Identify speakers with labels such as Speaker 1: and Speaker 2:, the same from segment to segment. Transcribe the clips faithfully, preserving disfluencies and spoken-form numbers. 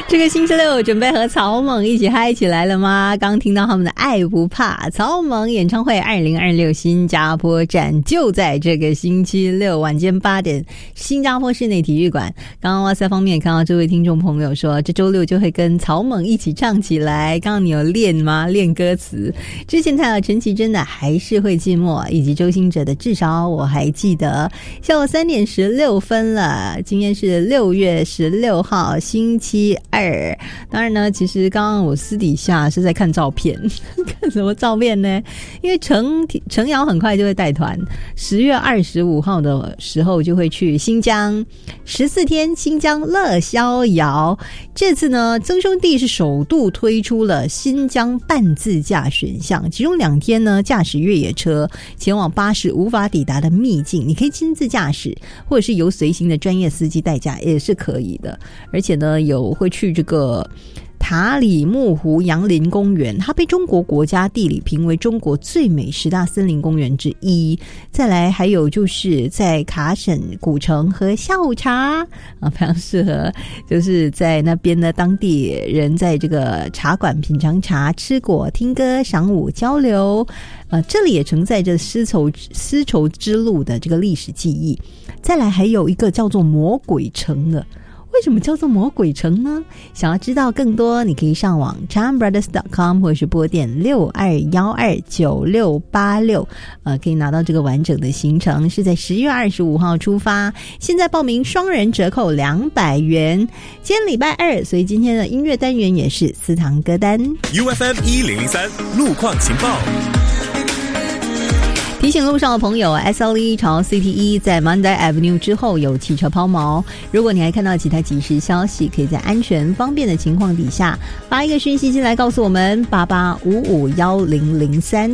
Speaker 1: 这个星期六准备和草蜢一起嗨起来了吗？刚听到他们的爱不怕，草蜢演唱会二零二六新加坡站就在这个星期六晚间八点，新加坡室内体育馆。刚刚哇塞方面看到这位听众朋友说这周六就会跟草蜢一起唱起来，刚刚你有练吗？练歌词。之前看到陈绮贞的还是会寂寞，以及周兴哲的至少我还记得。下午三点十六分了，今天是六月十六号星期二。当然呢，其实刚刚我私底下是在看照片看什么照片呢？因为程程瑶很快就会带团，十月二十五号的时候就会去新疆十四天新疆乐逍遥。这次呢，曾兄弟是首度推出了新疆半自驾选项，其中两天呢驾驶越野车前往巴士无法抵达的秘境，你可以亲自驾驶，或者是由随行的专业司机代驾也是可以的。而且呢，有会去这个塔里木湖杨林公园，它被中国国家地理评为中国最美十大森林公园之一。再来还有就是在卡省古城喝下午茶啊，非常适合就是在那边的当地人在这个茶馆品尝茶、吃果、听歌、赏舞、交流。呃，这里也承载着丝绸丝绸之路的这个历史记忆。再来还有一个叫做魔鬼城的。为什么叫做魔鬼城呢？想要知道更多，你可以上网 charm brothers dot com 或者是拨电六二一二九六八六，呃，可以拿到这个完整的行程。是在十月二十五号出发，现在报名双人折扣两百元。今天礼拜二，所以今天的音乐单元也是私藏歌单。
Speaker 2: U F M 一零零三路况情报。
Speaker 1: 提醒路上的朋友 ，S L E 朝 C T E 在 Monday Avenue 之后有汽车抛锚。如果你还看到其他即时消息，可以在安全方便的情况底下发一个讯息进来告诉我们八八五五一零零三。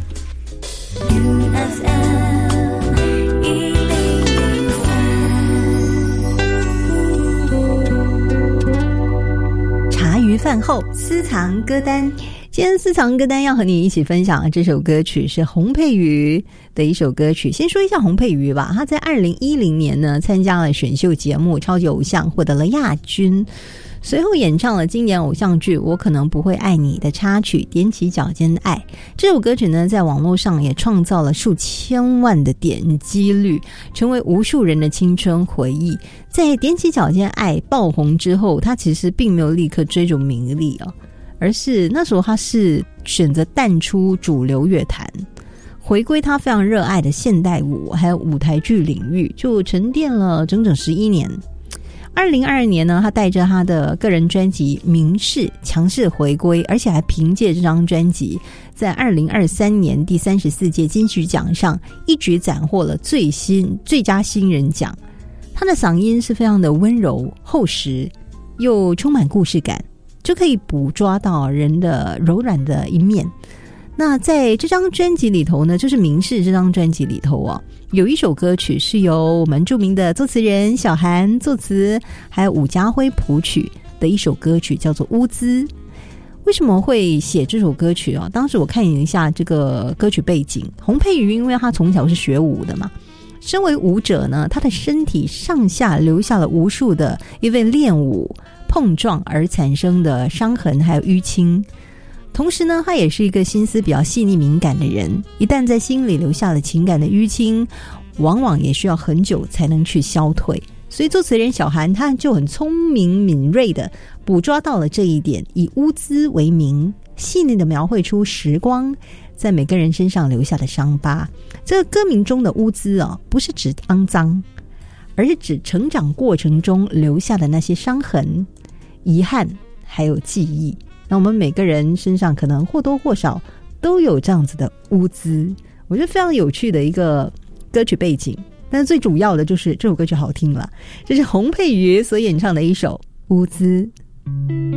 Speaker 1: 茶余饭后私藏歌单。今天私藏歌单要和你一起分享的这首歌曲是洪佩瑜的一首歌曲。先说一下洪佩瑜吧，他在二零一零年呢参加了选秀节目《超级偶像》，获得了亚军，随后演唱了经典偶像剧《我可能不会爱你》的插曲《踮起脚尖的爱》。这首歌曲呢在网络上也创造了数千万的点击率，成为无数人的青春回忆。在《踮起脚尖爱》爆红之后，他其实并没有立刻追逐名利哦，而是那时候他是选择淡出主流乐坛，回归他非常热爱的现代舞还有舞台剧领域，就沉淀了整整十一年。二零二二年呢，他带着他的个人专辑《明示》强势回归，而且还凭借这张专辑在二零二三年第三十四届金曲奖上一举斩获了最新最佳新人奖。他的嗓音是非常的温柔厚实，又充满故事感，就可以捕捉到人的柔软的一面。那在这张专辑里头呢，就是《明示》这张专辑里头啊，有一首歌曲是由我们著名的作词人小韩作词，还有伍家辉谱曲的一首歌曲，叫做《乌兹》。为什么会写这首歌曲啊？当时我看一下这个歌曲背景，洪佩瑜因为他从小是学舞的嘛，身为舞者呢，他的身体上下留下了无数的因为练舞碰撞而产生的伤痕还有淤青。同时呢，他也是一个心思比较细腻敏感的人，一旦在心里留下了情感的淤青，往往也需要很久才能去消退。所以作词人小韩他就很聪明敏锐的捕捉到了这一点，以乌兹为名，细腻的描绘出时光在每个人身上留下的伤疤。这个歌名中的乌兹啊，不是指肮脏，而是指成长过程中留下的那些伤痕、遗憾还有记忆。那我们每个人身上可能或多或少都有这样子的乌兹，我觉得非常有趣的一个歌曲背景。但是最主要的就是这首歌曲好听了，这是洪佩瑜所演唱的一首乌兹。